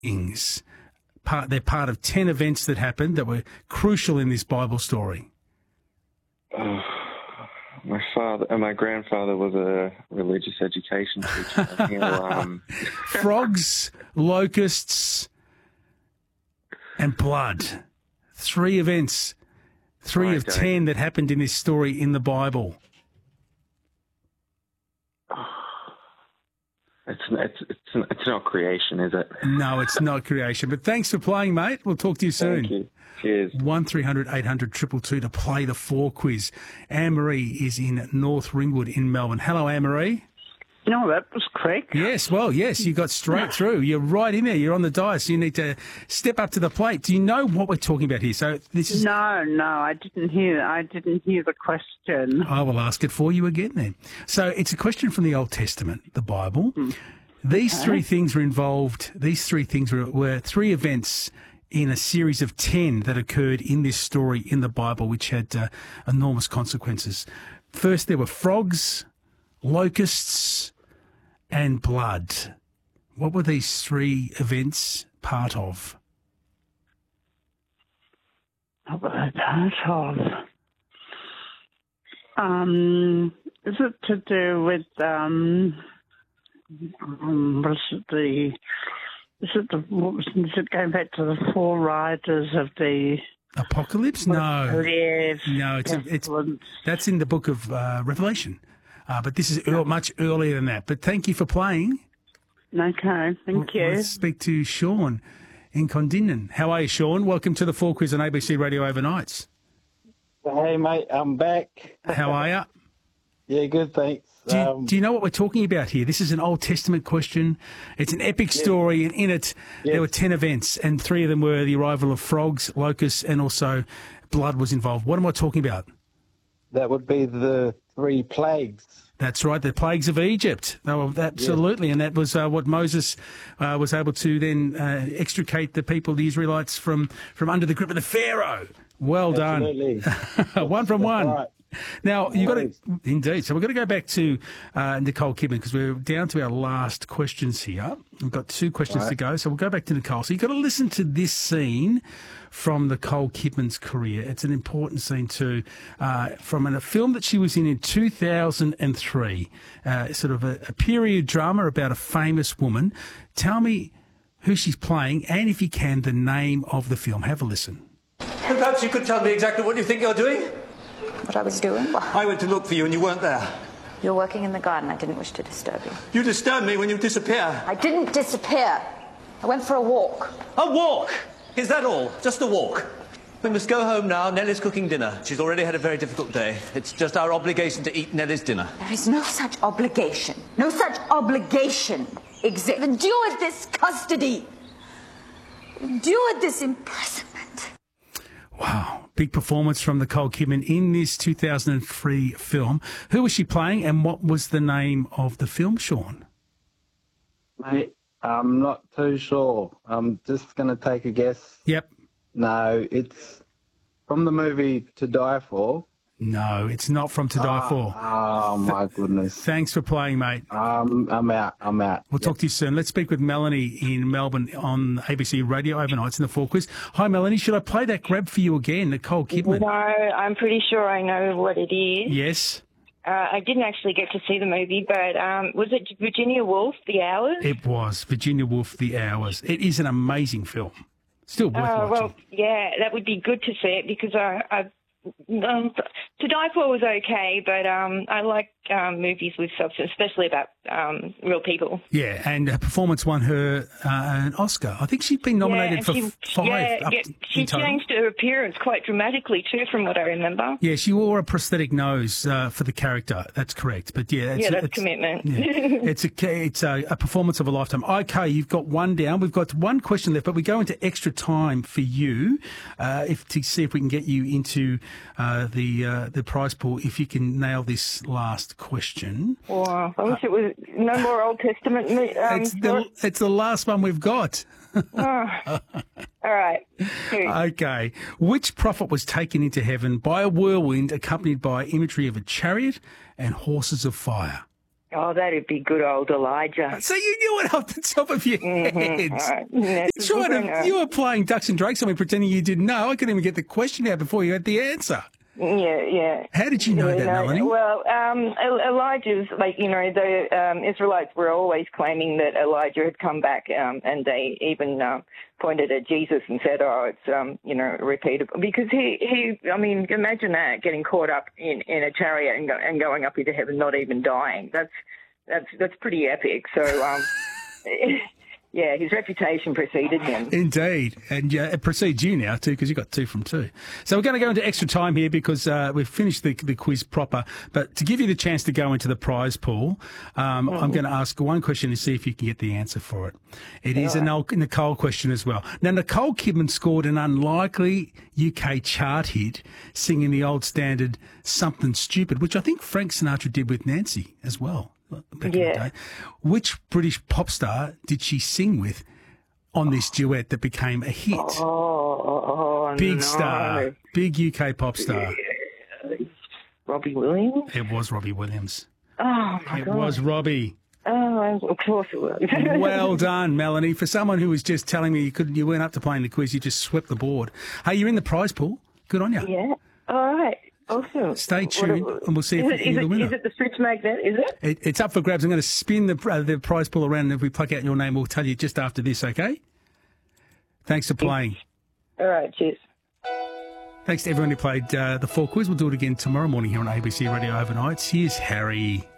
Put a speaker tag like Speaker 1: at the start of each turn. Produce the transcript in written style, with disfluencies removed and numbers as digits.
Speaker 1: Ings. They're part of 10 events that happened that were crucial in this Bible story.
Speaker 2: My grandfather was a religious education teacher.
Speaker 1: Frogs, locusts, and blood. 3 events. 3 of 10 that happened in this story in the Bible.
Speaker 2: It's not creation, is it?
Speaker 1: No, it's not creation. But thanks for playing, mate. We'll talk to you soon.
Speaker 2: Thank you. Cheers.
Speaker 1: 1300 800 222 to play the 4 quiz. Anne-Marie is in North Ringwood in Melbourne. Hello, Anne-Marie.
Speaker 3: No, that was quick.
Speaker 1: Yes, well, yes, you got straight through. You're right in there. You're on the dice. You need to step up to the plate. Do you know what we're talking about here? So this is
Speaker 3: No, I didn't hear the question.
Speaker 1: I will ask it for you again then. So it's a question from the Old Testament, the Bible. These 3 things were involved. These 3 things were 3 events in a series of 10 that occurred in this story in the Bible, which had enormous consequences. First, there were frogs, locusts, and blood. What were these 3 events part of?
Speaker 3: What were they part of? Is it to do with is it going back to the 4 riders of the
Speaker 1: Apocalypse? No.
Speaker 3: Yes.
Speaker 1: No, it's that's in the book of Revelation. But this is much earlier than that. But thank you for playing.
Speaker 3: Okay, thank you.
Speaker 1: Let's speak to Sean in Condinnon. How are you, Sean? Welcome to the 4 Quiz on ABC Radio Overnights.
Speaker 4: Hey, mate, I'm back.
Speaker 1: How are you?
Speaker 4: Yeah, good, thanks.
Speaker 1: Do you know what we're talking about here? This is an Old Testament question. It's an epic story, and in it there were 10 events, and 3 of them were the arrival of frogs, locusts, and also blood was involved. What am I talking about?
Speaker 4: That would be the 3 plagues.
Speaker 1: That's right, the plagues of Egypt. Oh, absolutely, and that was what Moses was able to then extricate the people, the Israelites, from under the grip of the Pharaoh. Well done.
Speaker 4: Absolutely.
Speaker 1: 1 from 1.
Speaker 4: Right.
Speaker 1: Now, you've got to, indeed. So we've got to go back to Nicole Kidman because we're down to our last questions here. We've got 2 questions to go. So we'll go back to Nicole. So you've got to listen to this scene from Nicole Kidman's career. It's an important scene too, from a film that she was in 2003, sort of a period drama about a famous woman. Tell me who she's playing and, if you can, the name of the film. Have a listen.
Speaker 5: Perhaps you could tell me exactly what you think you're doing?
Speaker 6: What I was doing?
Speaker 5: I went to look for you and you weren't there.
Speaker 6: You're working in the garden. I didn't wish to disturb you.
Speaker 5: You disturb me when you disappear.
Speaker 6: I didn't disappear. I went for a walk.
Speaker 5: A walk? Is that all? Just a walk? We must go home now. Nellie's cooking dinner. She's already had a very difficult day. It's just our obligation to eat Nellie's dinner.
Speaker 6: There is no such obligation. No such obligation exists. Endure this custody. Endure this imprisonment.
Speaker 1: Wow. Big performance from Nicole Kidman in this 2003 film. Who was she playing and what was the name of the film, Sean?
Speaker 4: Mate, I'm not too sure. I'm just going to take a guess.
Speaker 1: Yep.
Speaker 4: No, it's from the movie To Die For.
Speaker 1: No, it's not from To Die For.
Speaker 4: Oh, my goodness.
Speaker 1: Thanks for playing, mate.
Speaker 4: I'm out.
Speaker 1: We'll talk to you soon. Let's speak with Melanie in Melbourne on ABC Radio Overnights in the 4 Quiz. Hi, Melanie. Should I play that grab for you again, Nicole Kidman?
Speaker 7: No, I'm pretty sure I know what it is.
Speaker 1: Yes.
Speaker 7: I didn't actually get to see the movie, but was it Virginia Woolf, The Hours?
Speaker 1: It was Virginia Woolf, The Hours. It is an amazing film. Still worth watching.
Speaker 7: Well, yeah, that would be good to see it because To Die For was okay, but I like movies with substance, especially about real people.
Speaker 1: Yeah, and her performance won her an Oscar. I think she'd been nominated for 5.
Speaker 7: Yeah, she changed her appearance quite dramatically too, from what I remember.
Speaker 1: Yeah, she wore a prosthetic nose for the character. That's correct. But yeah,
Speaker 7: that's commitment.
Speaker 1: Yeah, it's a performance of a lifetime. Okay, you've got 1 down. We've got 1 question left, but we go into extra time for you to see if we can get you into the prize pool if you can nail this last question.
Speaker 7: Wow, I wish it was no more Old Testament.
Speaker 1: It's the last one we've got.
Speaker 7: All right.
Speaker 1: Okay. Which prophet was taken into heaven by a whirlwind accompanied by imagery of a chariot and horses of fire?
Speaker 7: Oh, that'd be good old Elijah.
Speaker 1: So you knew it off the top of your head.
Speaker 7: Right.
Speaker 1: You were playing Ducks and Drakes on me, pretending you didn't know. I couldn't even get the question out before you had the answer.
Speaker 7: Yeah.
Speaker 1: How did you know that, Melanie?
Speaker 7: Well, Elijah's, the Israelites were always claiming that Elijah had come back, and they even pointed at Jesus and said, "Oh, it's repeatable," because he. I mean, imagine that, getting caught up in a chariot and going up into heaven, not even dying. That's pretty epic. So. Yeah, his reputation preceded him.
Speaker 1: Indeed. And it precedes you now, too, because you got 2 from 2. So we're going to go into extra time here because we've finished the quiz proper. But to give you the chance to go into the prize pool, I'm going to ask one question and see if you can get the answer for it. It is a Nicole question as well. Now, Nicole Kidman scored an unlikely UK chart hit singing the old standard Something Stupid, which I think Frank Sinatra did with Nancy as well. Back in the day. Which British pop star did she sing with on this duet that became a hit? Big star. Big UK pop star.
Speaker 7: Robbie Williams?
Speaker 1: It was Robbie Williams.
Speaker 7: Oh, my God.
Speaker 1: It was Robbie.
Speaker 7: Oh, of course it was.
Speaker 1: Well done, Melanie. For someone who was just telling me you weren't up to playing the quiz, you just swept the board. Hey, you're in the prize pool. Good on you.
Speaker 7: Yeah. All right. Awesome.
Speaker 1: Stay tuned, and we'll see if we can get the winner.
Speaker 7: Is it the fridge magnet, is it?
Speaker 1: It's up for grabs. I'm going to spin the prize pool around, and if we pluck out your name, we'll tell you just after this, okay? Thanks for playing.
Speaker 7: All right, cheers.
Speaker 1: Thanks to everyone who played the 4 quiz. We'll do it again tomorrow morning here on ABC Radio Overnights. Here's Harry.